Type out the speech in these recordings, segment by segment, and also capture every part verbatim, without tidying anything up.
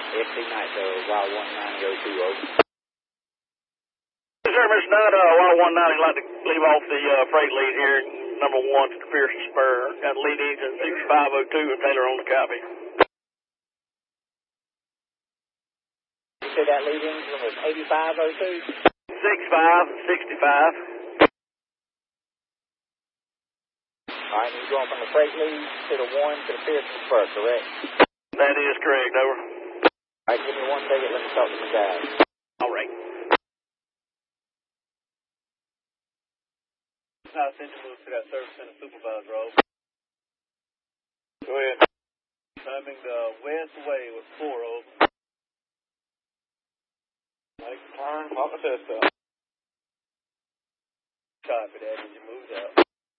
F C Knight, uh, Y one ninety oh two, over. Yes, sir, Mister Knight, uh, Y one ninety, I'd like to leave off the uh, freight lead here, number one to the Pearson Spur. Got lead engine sixty-five oh two and Taylor on the copy. You said that lead engine was eighty-five oh two? sixty-five, sixty-five. Alright, you're going from the freight lead to the one to the Pearson Spur, correct? That is correct, over. Alright, give me one second, let me talk to the guys. Alright. I'll send you to that service center supervisor, over. Go ahead. Coming the west way with four, over. Make the turn, pop the test up. Copy that, and you move out.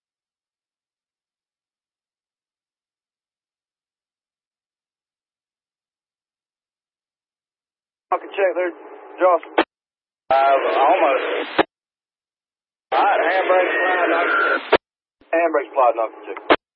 I can check there, Josh. Uh, almost. Alright, handbrake slide, knock the check. Handbrake slide, knock the check.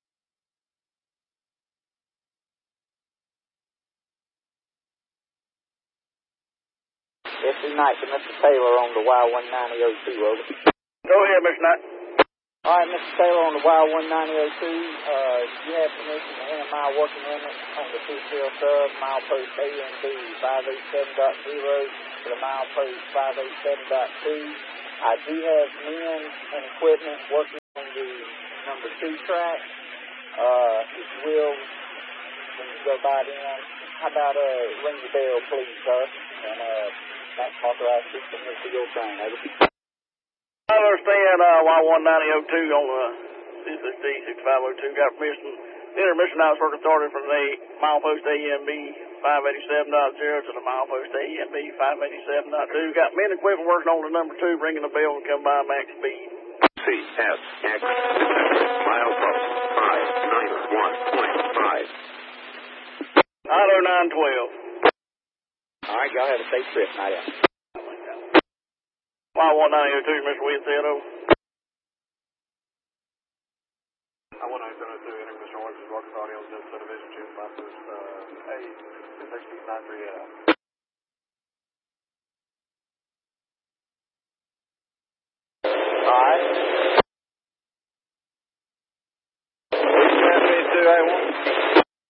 F C Knight to Mister Taylor on the Y one ninety oh two, over. Go ahead, Mister Knight. Alright, Mister Taylor on the Y one ninety oh two, uh, you have permission to enter mile working limit on the two-field sub, milepost A and B five eighty-seven point zero to the milepost five eighty-seven point two. I do have men and equipment working on the number two track. Uh, if you will, when you go by then, how about, uh, ring the bell, please, sir, and, uh, that's authorized to submit to your train, over. I understand, uh, Y one ninety oh two on the C S D sixty-five oh two got permission. Intermission House Work Authority from the milepost A M B five eighty-seven point zero to the milepost A M B five eighty-seven point two. Got men and equipment working on the number two, bringing the bell and come by max speed. C S X milepost five ninety-one point five. Auto nine twelve. Alright, y'all have a safe trip, night out. Y one ninety oh two, Mister Witt said, over. I one ninety-seven oh two, Intermission Orange, Rocket Audio, Subdivision, June, Milepost, uh, A, six nine three eight.